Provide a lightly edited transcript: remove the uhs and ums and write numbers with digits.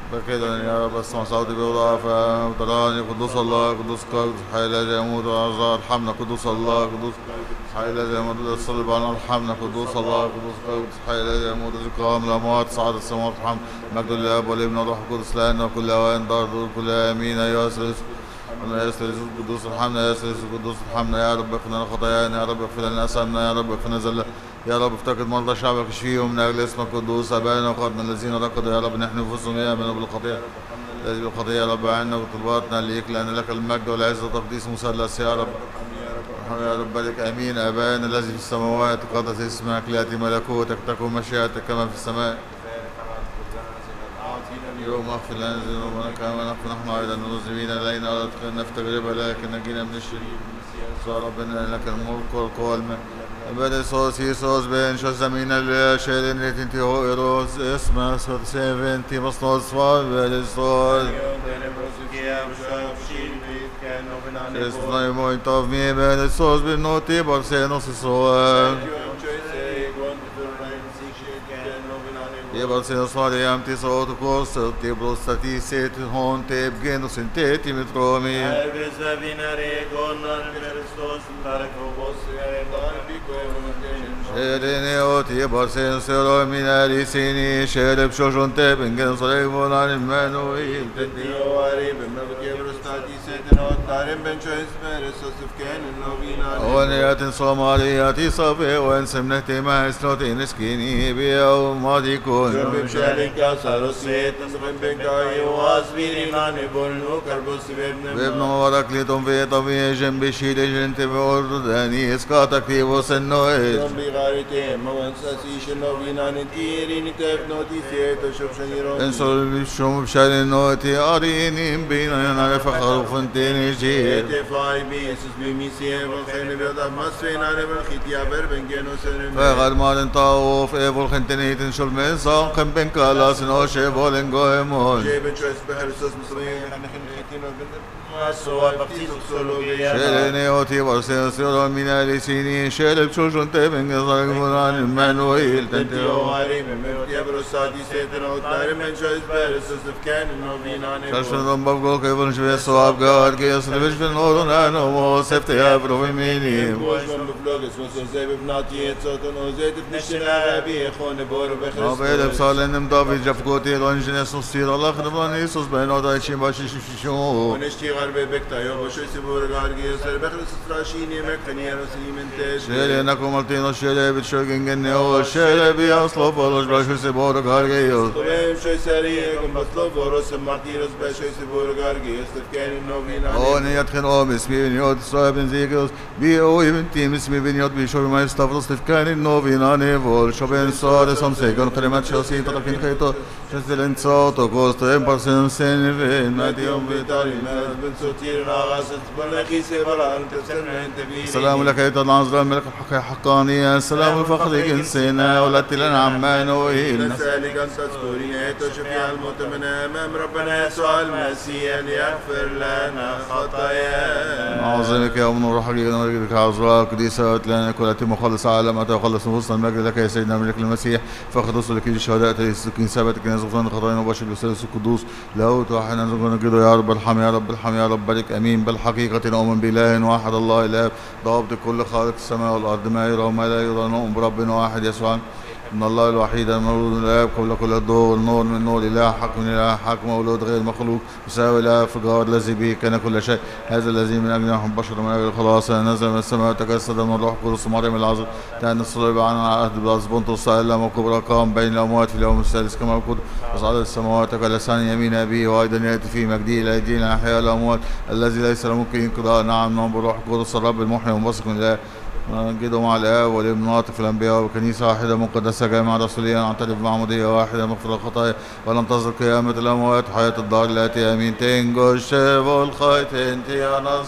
فكذا يا رب اسمع صوتي بوضعفة وتراني قدوس الله قدوس قدوس حي الذي يموت ويرجع ارحمنا قدوس الله قدوس حي الذي يموت الصلب عنا ارحمنا قدوس الله قدوس قدوس حي الذي يموت القام الاموات صعد السماوات ارحم مجد للاب والابن والروح القدس الان وكل اوان دار دور كل امين ايها الثالوث يا ثالوث القدوس ارحمنا يا ثالوث القدوس ارحمنا يا رب اغفر لنا خطايانا يا رب اغفر لنا اثامنا يا رب اغفر لنا زلة يا رب افتقد مرضى شعبك اشفيهم من اجل اسمك القدوس ابائنا واخواتنا الذين رقدوا يا رب نحن نفوسهم يا من بالخطيئه الذي بالخطيئه يا رب عنا وطلباتنا ليك لان لك المجد والعزه والتقديس مثلث يا رب يا رب بارك امين ابانا الذي في السماوات قدس اسمك لياتي ملكوتك تكن مشيئتك كما في السماء يوم اغفر لنا ذنوبنا كما نغفر نحن ايضا المذنبين الينا ولا تدخلنا في تجربه لكن نجينا من الشرير يا ربنا لك الملك والقوه والمجد أبدا صوص يسوس بين شو زمين الشيرين اللي تنتي هو إيروس اسمه صوت سيفنتي مصنوع صفار بين صوت اسمه يموين طوفمي بين صوص بالنوتي برسينوس صوت يبرسين صار يامتي صوت كورس تبروستاتي سيت هون تبجينو سنتيتي مترومي شيريني اوتي برسين سيرو من اليسيني شيرب شوشون تبنجن صريفون عن المانويل تديو واريب مبكي بروستاتي سيت نوت تارم بن شو اسمه رسوسف كان النوبين ونيات صومالياتي صفي وانسم نهتي ما اسنوتي نسكيني بيو ماديكون جنب شارك سارسيت نصبن بنكاي واسبيرين عن بولنو كربوس بابن مبارك لتم في طبيعي جنب شيل جنت بورداني اسكاتك في وسنويت جنب غارتي موانساسي شنوبين عن تيرين تفنوتي سيت وشوف شنيرون انصر بشوم بشار نوتي اريني بينا نعرف خروفنتين جيت فاي بيسس بميسي وخين بيضا مسفين على بالختيا بربنجنو سنم فغر مالن طاوف ايفول خنتني تنشل من صاقم بن كالاس نوشي بولن قويمون جيبن شويس بحرسوس مصريين نحن خنتين شيريني اوتي برسين سيرو من اليسيني شيرب شوشون تبن قصر قبران المانويل تنتيو هاري من مفتي بروساتي سيتن اوتار من شويس بحرسوس فكان النوبيناني شاشن رمباب قول كيفن شوية صواب قار كيس نبش بالنورون انو موسفت يابرو بميني بوش من بفلوغس وسوزي ببناتي اتسوتن وزيت بنشنا غابي خون بورو بخرس نوبيل بسالن مدافي جفقوتي رونجن يسوس سير الله خدبان يسوس بينو دايشي باشي شفششو ونشتي غربي بكتا يوبا شوي سبور غارجي سر بخرس تراشيني مكني رسلي من تاج شيري نكو مالتينو شيري بتشوغن جني هو شيري بيصلو فلوش باشوي سبور غارجي طبيعي شوي سريع كم بطلو فورس مارتيروس باشوي سبور غارجي استفكان النوبيناني هوني يدخن اوم اسمي بنيوت صاحب نزيكوس بي او يبنتي اسمي بنيوت بيشوي ما يستفرس استفكان النوبيناني فول شوبين صار سمسيكون كلمات شوسي تطفين خيطو شسل انتصاط وكوست امبرسن سنفين ماديوم بيتاري بن سوتير ناغاست بلقي سيبرا انت سنة انت بيني السلام لك ايضا العزراء الملك الحقيقة حقانية السلام الفخر جنسنا ولدت لنا عمان وإيل نسألك أن تذكرين تشفيع الموت من أمام ربنا يسوع المسيح ليغفر لنا خطايانا أعظمك يا أمن الروح حقيقة مجدك عزراء قديسة لنا كلتي مخلص عالم أتى وخلص نفوسنا المجد لك يا سيدنا ملك المسيح فقد وصل لك الشهداء تسكين ثبتك نزغفان خطايانا وبشر بسلس القدوس له توحنا نزغفان يا رب ارحم يا رب ارحم يا رب بارك امين بالحقيقة نؤمن بإله واحد الله اله ضابط كل خالق السماء والارض ما يرى وما لا يرى نؤمن برب واحد يسوع من الله الوحيد المولود الاب قبل كل الضوء والنور من نور اله حق من اله حق مولود غير مخلوق يساوي اله فقار الذي به كان كل شيء هذا الذي من اجل نحن بشر من اجل الخلاص نزل من السماء وتجسد من الروح القدس مريم العذراء كان الصليب عن عهد بلاس بنطس سائل وكبرى قام بين الاموات في اليوم السادس كما يقول وصعد السماوات كلسان يمين ابيه وايضا ياتي في مجده الى ايدينا احياء الاموات الذي ليس له ممكن انقضاء نعم نعم بالروح القدس الرب المحيي ومبثق من الاله نجده مع الآب والابن ناطق في الأنبياء وكنيسة واحدة مقدسة جامعة رسولية نعترف بمعمودية واحدة مغفرة الخطايا وننتظر قيامة الأموات حياة الدار التي آمين تنجو الشيب والخيط انتي أنا